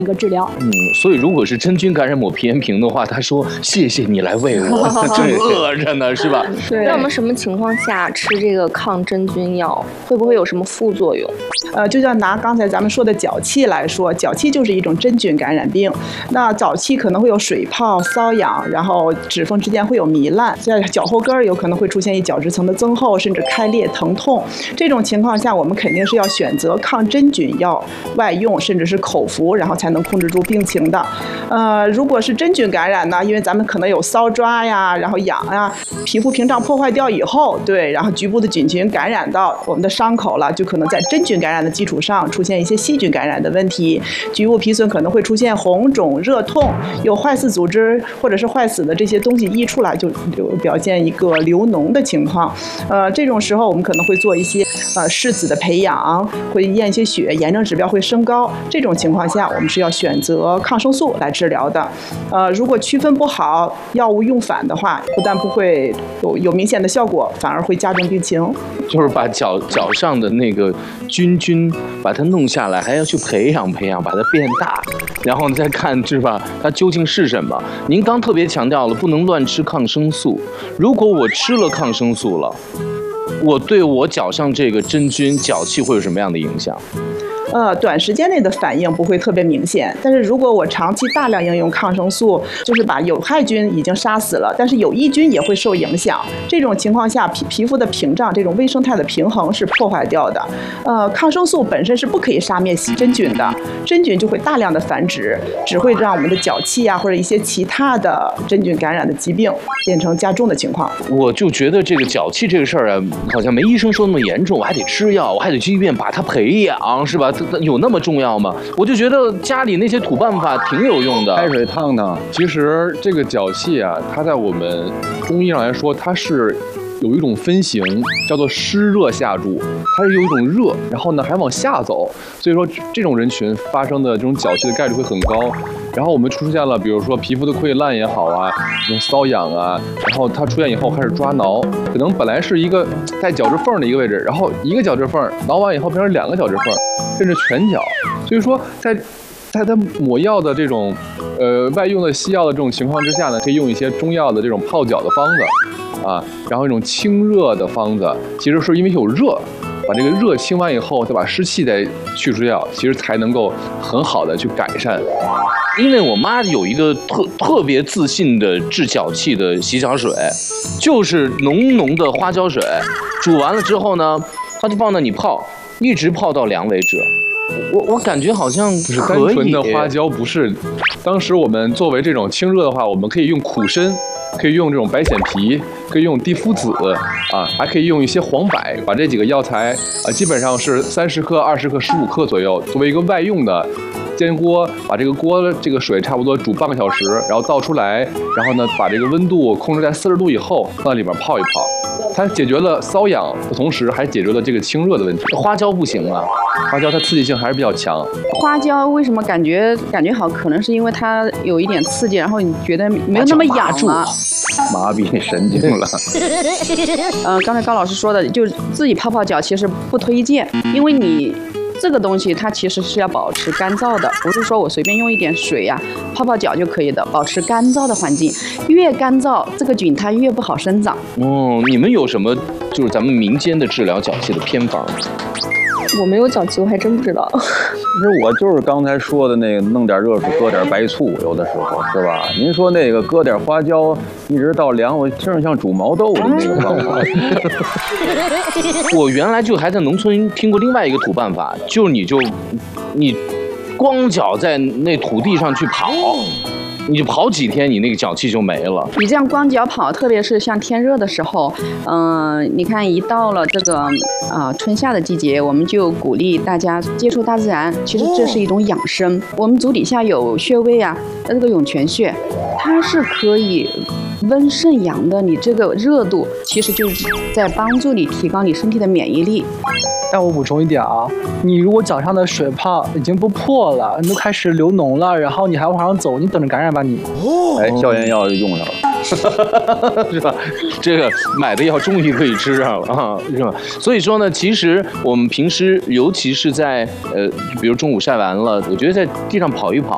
一个治疗。 所以如果是真菌感染抹皮炎平的话，他说谢谢你来喂我，正饿着呢，是吧？ 对。那我们什么情况下吃这个抗真菌药，会不会有什么副作用？ 就像拿刚才咱们说的脚气来说，脚气就是一种真菌感染病。那脚气可能会有水泡、瘙痒，然后指缝之间会有糜烂，在脚后跟有可能会出现角质层的增厚，甚至开裂、疼痛。这种情况下，我们肯定是要选择抗真菌药外用，甚至是口服，然后才能控制住病情的。如果是真菌感染呢，因为咱们可能有搔抓呀，然后痒呀，皮肤屏障破坏掉以后，对，然后局部的菌群感染到我们的伤口了，就可能在真菌感染的基础上出现一些细菌感染的问题，局部皮损可能会出现红肿、热痛，有坏死组织或者是坏死的这些东西溢出来，就表现一个流脓的情况。这种时候我们可能会做一些拭子的培养，会验一些血，炎症指标会升高。这种情况下，我们是要选择抗生素来治疗的。如果区分不好，药物用反的话，不但不会有明显的效果，反而会加重病情。 就是把脚上的那个菌把它弄下来，还要去培养，把它变大，然后再看是吧？它究竟是什么？您刚特别强调了，不能乱吃抗生素。如果我吃了抗生素了，我对我脚上这个真菌脚气会有什么样的影响？ 短时间内的反应不会特别明显，但是如果我长期大量应用抗生素，就是把有害菌已经杀死了，但是有益菌也会受影响。这种情况下，皮肤的屏障这种微生态的平衡是破坏掉的。抗生素本身是不可以杀灭真菌的，真菌就会大量的繁殖，只会让我们的脚气啊或者一些其他的真菌感染的疾病变成加重的情况。 我就觉得这个脚气这个事儿啊，好像没医生说那么严重，我还得吃药，我还得去医院把它培养，是吧？有那么重要吗？我就觉得家里那些土办法挺有用的。 开水烫烫。其实这个脚气啊，它在我们中医上来说，它是有一种分型，叫做湿热下注，它是有一种热，然后呢还往下走，所以说这种人群发生的这种脚气的概率会很高。然后我们出现了，比如说皮肤的溃烂也好啊，这种瘙痒啊，然后它出现以后开始抓挠，可能本来是一个在脚趾缝的一个位置，然后一个脚趾缝挠完以后变成2个脚趾缝，甚至全脚。所以说在它抹药的这种外用的西药的这种情况之下呢，可以用一些中药的这种泡脚的方子啊，然后一种清热的方子，其实是因为有热。把这个热清完以后，再把湿气再去除掉，其实才能够很好的去改善。 因为我妈有一个特别自信的治脚气的洗脚水，就是浓浓的花椒水，煮完了之后呢，她就放那里泡，一直泡到凉为止。我感觉好像不是单纯的花椒，不是。当时我们作为这种清热的话，我们可以用苦参，可以用这种白藓皮，可以用地肤子啊，还可以用一些黄柏，把这几个药材啊，基本上是30克、20克、15克左右，作为一个外用的。煎锅，把这个锅这个水差不多煮半个小时，然后倒出来，然后呢把这个温度控制在40度以后，放在里边泡一泡。它解决了瘙痒的同时，还解决了这个清热的问题。 花椒不行啊， 花椒它刺激性还是比较强。 花椒为什么感觉好？可能是因为它有一点刺激，然后你觉得没有那么痒了， 麻痹神经了。 刚才高老师说的，就是自己泡泡脚，其实不推荐，因为你。这个东西它其实是要保持干燥的，不是说我随便用一点水呀泡泡脚就可以的，保持干燥的环境，越干燥这个菌它越不好生长。 你们有什么就是咱们民间的治疗脚气的偏方？ 我没有脚气，我还真不知道。 其实我就是刚才说的那个，弄点热水，搁点白醋，有的时候是吧？您说那个搁点花椒，一直到凉，我听着像煮毛豆的那个方法。 我原来就还在农村听过另外一个土办法，就是你光脚在那土地上去跑。你就跑几天，你那个脚气就没了。 你这样光脚跑，特别是像天热的时候，你看一到了这个春夏的季节，我们就鼓励大家接触大自然。其实这是一种养生。我们足底下有穴位啊，这个涌泉穴，它是可以温肾阳的。你这个热度，其实就是在帮助你提高你身体的免疫力。 但我补充一点啊，你如果脚上的水泡已经不破了，你都开始流脓了，然后你还往上走，你等着感染吧你。 消炎药就用上了， 是吧？这个买的药终于可以吃上了啊，是吧？所以说呢，其实我们平时尤其是在比如中午晒完了，我觉得在地上跑一跑，